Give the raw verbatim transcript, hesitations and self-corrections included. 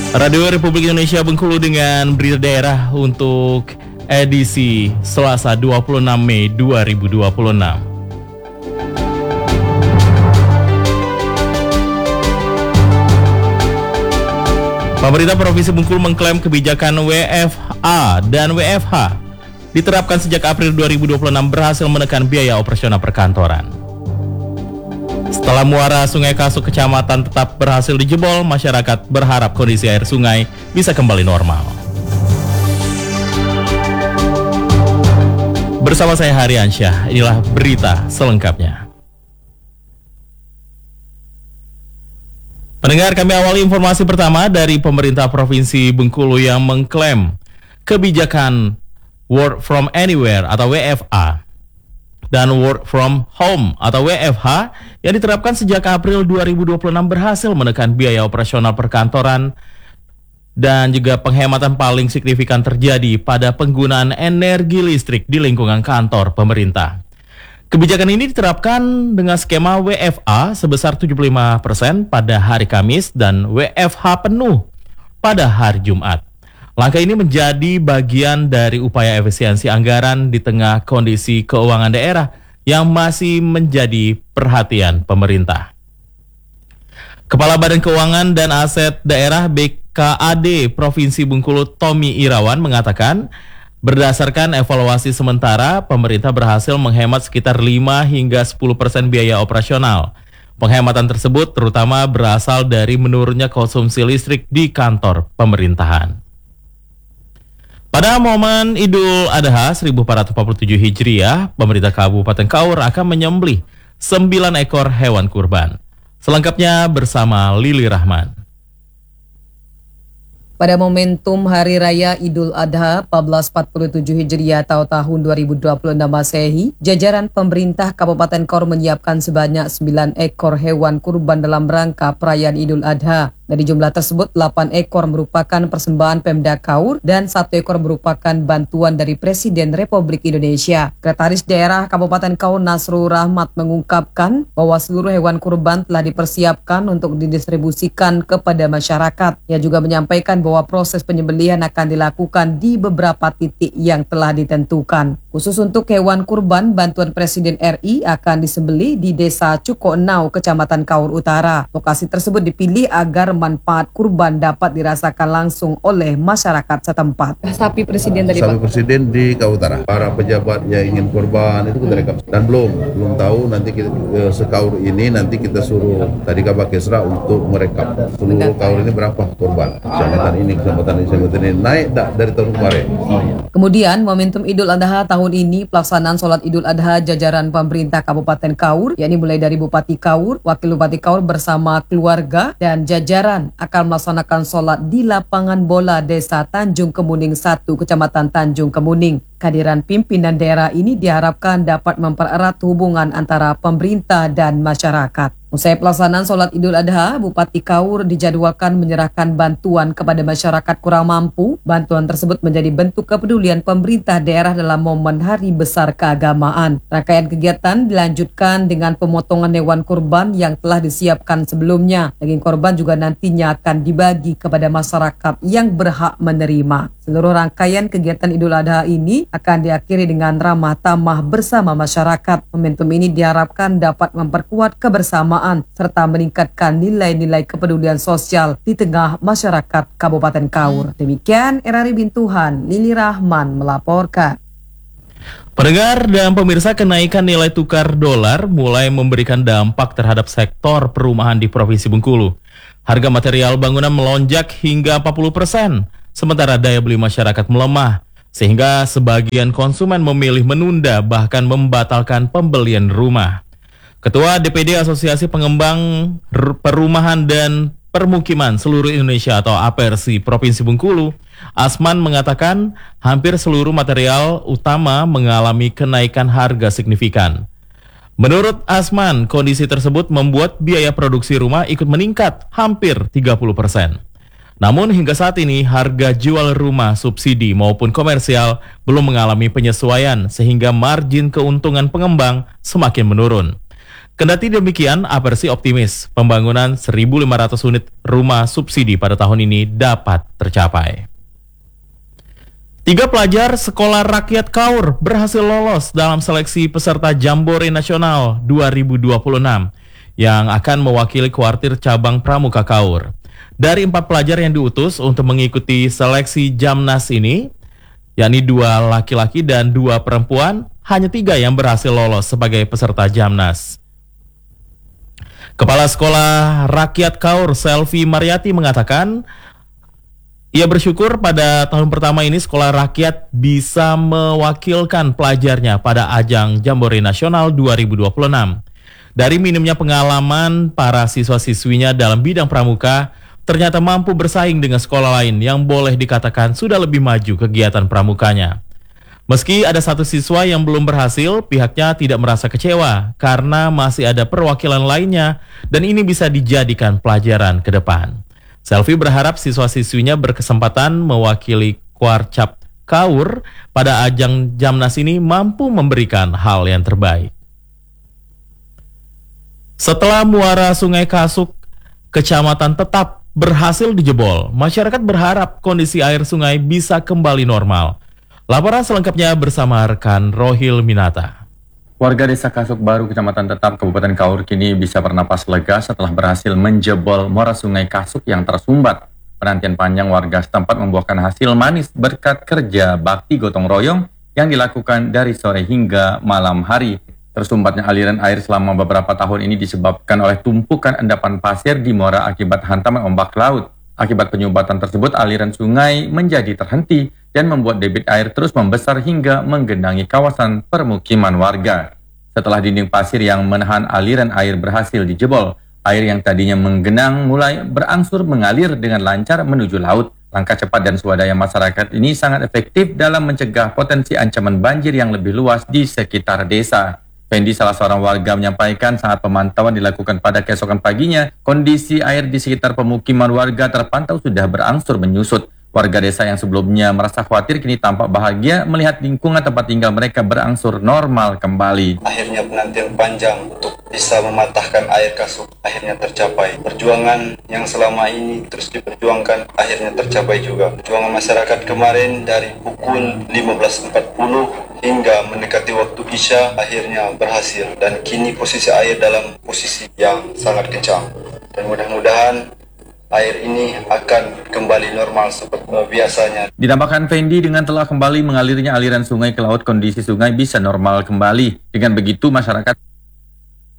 Radio Republik Indonesia Bengkulu dengan berita daerah untuk edisi Selasa dua puluh enam Mei dua ribu dua puluh enam. Pemerintah Provinsi Bengkulu mengklaim kebijakan W F A dan W F H diterapkan sejak April dua ribu dua puluh enam berhasil menekan biaya operasional perkantoran. Setelah muara Sungai Kasuk Kecamatan tetap berhasil dijebol, masyarakat berharap kondisi air sungai bisa kembali normal. Bersama saya Haryansyah, inilah berita selengkapnya. Pendengar, kami awali informasi pertama dari pemerintah Provinsi Bengkulu yang mengklaim kebijakan Work from Anywhere atau W F A dan Work from Home atau W F H yang diterapkan sejak April dua ribu dua puluh enam berhasil menekan biaya operasional perkantoran dan juga penghematan paling signifikan terjadi pada penggunaan energi listrik di lingkungan kantor pemerintah. Kebijakan ini diterapkan dengan skema W F A sebesar tujuh puluh lima persen pada hari Kamis dan W F H penuh pada hari Jumat. Langkah ini menjadi bagian dari upaya efisiensi anggaran di tengah kondisi keuangan daerah yang masih menjadi perhatian pemerintah. Kepala Badan Keuangan dan Aset Daerah B K A D Provinsi Bengkulu Tommy Irawan mengatakan, berdasarkan evaluasi sementara, pemerintah berhasil menghemat sekitar lima hingga sepuluh persen biaya operasional. Penghematan tersebut terutama berasal dari menurunnya konsumsi listrik di kantor pemerintahan. Pada momen Idul Adha seribu empat ratus empat puluh tujuh Hijriah, pemerintah Kabupaten Kaur akan menyembelih sembilan ekor hewan kurban. Selengkapnya bersama Lili Rahman. Pada momentum Hari Raya Idul Adha seribu empat ratus empat puluh tujuh Hijriah atau tahun dua ribu dua puluh enam Masehi, jajaran pemerintah Kabupaten Kaur menyiapkan sebanyak sembilan ekor hewan kurban dalam rangka perayaan Idul Adha. Dari jumlah tersebut, delapan ekor merupakan persembahan Pemda Kaur dan satu ekor merupakan bantuan dari Presiden Republik Indonesia. Sekretaris Daerah Kabupaten Kaur Nasrul Rahmat mengungkapkan bahwa seluruh hewan kurban telah dipersiapkan untuk didistribusikan kepada masyarakat. Ia juga menyampaikan bahwa proses penyembelihan akan dilakukan di beberapa titik yang telah ditentukan. Khusus untuk hewan kurban, bantuan Presiden R I akan disembelih di Desa Cukoenau, Kecamatan Kaur Utara. Lokasi tersebut dipilih agar manfaat kurban dapat dirasakan langsung oleh masyarakat setempat. Sapi presiden dari Sapi presiden di Kaur Utara. Para pejabat yang ingin kurban itu kita rekap dan belum belum tahu nanti kita eh, sekaur ini nanti kita suruh tadi Kabak Kesra untuk merekap seluruh kaur ini berapa kurban. Kecamatan ini, kecamatan ini, kecamatan ini naik tak dari tahun kemarin. Kemudian momentum Idul Adha tahun ini pelaksanaan sholat Idul Adha jajaran pemerintah Kabupaten Kaur, yakni mulai dari Bupati Kaur, Wakil Bupati Kaur bersama keluarga dan jajaran akan melaksanakan sholat di lapangan bola Desa Tanjung Kemuning satu, Kecamatan Tanjung Kemuning. Kehadiran pimpinan daerah ini diharapkan dapat mempererat hubungan antara pemerintah dan masyarakat. Usai pelaksanaan sholat Idul Adha, Bupati Kaur dijadwalkan menyerahkan bantuan kepada masyarakat kurang mampu. Bantuan tersebut menjadi bentuk kepedulian pemerintah daerah dalam momen hari besar keagamaan. Rangkaian kegiatan dilanjutkan dengan pemotongan hewan kurban yang telah disiapkan sebelumnya. Daging korban juga nantinya akan dibagi kepada masyarakat yang berhak menerima. Seluruh rangkaian kegiatan Idul Adha ini akan diakhiri dengan ramah tamah bersama masyarakat. Momentum ini diharapkan dapat memperkuat kebersamaan serta meningkatkan nilai-nilai kepedulian sosial di tengah masyarakat Kabupaten Kaur. Demikian Erari Bintuhan, Lili Rahman melaporkan. Pendengar dan pemirsa, kenaikan nilai tukar dolar mulai memberikan dampak terhadap sektor perumahan di Provinsi Bengkulu. Harga material bangunan melonjak hingga empat puluh persen, sementara daya beli masyarakat melemah, sehingga sebagian konsumen memilih menunda bahkan membatalkan pembelian rumah. Ketua D P D Asosiasi Pengembang Perumahan dan Permukiman Seluruh Indonesia atau A P R S I Provinsi Bengkulu, Asman mengatakan hampir seluruh material utama mengalami kenaikan harga signifikan. Menurut Asman, kondisi tersebut membuat biaya produksi rumah ikut meningkat hampir tiga puluh persen. Namun hingga saat ini harga jual rumah subsidi maupun komersial belum mengalami penyesuaian sehingga margin keuntungan pengembang semakin menurun. Kendati demikian, Apersi optimis pembangunan seribu lima ratus unit rumah subsidi pada tahun ini dapat tercapai. Tiga pelajar Sekolah Rakyat Kaur berhasil lolos dalam seleksi peserta Jambore Nasional dua ribu dua puluh enam yang akan mewakili kuartir cabang Pramuka Kaur. Dari empat pelajar yang diutus untuk mengikuti seleksi Jamnas ini, yakni dua laki-laki dan dua perempuan, hanya tiga yang berhasil lolos sebagai peserta Jamnas. Kepala Sekolah Rakyat Kaur, Selvi Mariati, mengatakan ia bersyukur pada tahun pertama ini Sekolah Rakyat bisa mewakilkan pelajarnya pada ajang Jambore Nasional dua ribu dua puluh enam. Dari minimnya pengalaman para siswa-siswinya dalam bidang pramuka, ternyata mampu bersaing dengan sekolah lain yang boleh dikatakan sudah lebih maju kegiatan pramukanya. Meski ada satu siswa yang belum berhasil, pihaknya tidak merasa kecewa karena masih ada perwakilan lainnya dan ini bisa dijadikan pelajaran ke depan. Selvi berharap siswa-siswinya berkesempatan mewakili Kuarcap Kaur pada ajang Jamnas ini mampu memberikan hal yang terbaik. Setelah muara Sungai Kasuk, Kecamatan Tetap berhasil dijebol, masyarakat berharap kondisi air sungai bisa kembali normal. Laporan selengkapnya bersama rekan Rohil Minata. Warga Desa Kasuk Baru, Kecamatan Tetap, Kabupaten Kaur kini bisa bernapas lega setelah berhasil menjebol muara Sungai Kasuk yang tersumbat. Penantian panjang warga setempat membuahkan hasil manis berkat kerja bakti gotong royong yang dilakukan dari sore hingga malam hari. Tersumbatnya aliran air selama beberapa tahun ini disebabkan oleh tumpukan endapan pasir di muara akibat hantaman ombak laut. Akibat penyumbatan tersebut, aliran sungai menjadi terhenti dan membuat debit air terus membesar hingga menggenangi kawasan permukiman warga. Setelah dinding pasir yang menahan aliran air berhasil dijebol, air yang tadinya menggenang mulai berangsur mengalir dengan lancar menuju laut. Langkah cepat dan swadaya masyarakat ini sangat efektif dalam mencegah potensi ancaman banjir yang lebih luas di sekitar desa. Fendi, salah seorang warga, menyampaikan saat pemantauan dilakukan pada keesokan paginya, kondisi air di sekitar pemukiman warga terpantau sudah berangsur menyusut. Warga desa yang sebelumnya merasa khawatir kini tampak bahagia melihat lingkungan tempat tinggal mereka berangsur normal kembali. Akhirnya penantian panjang untuk bisa mematahkan air Kasuk akhirnya tercapai. Perjuangan yang selama ini terus diperjuangkan akhirnya tercapai juga. Perjuangan masyarakat kemarin dari pukul lima belas empat puluh hingga mendekati waktu Isya akhirnya berhasil dan kini posisi air dalam posisi yang sangat kencang dan mudah-mudahan air ini akan kembali normal seperti biasanya. Ditambahkan Fendi, dengan telah kembali mengalirnya aliran sungai ke laut, kondisi sungai bisa normal kembali. Dengan begitu masyarakat